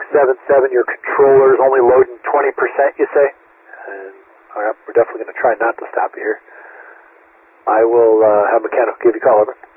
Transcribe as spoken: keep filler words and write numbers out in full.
seven seven, your controller's only loading twenty percent, you say? And, all right, we're definitely going to try not to stop you here. I will uh, have a mechanic give you a call, over.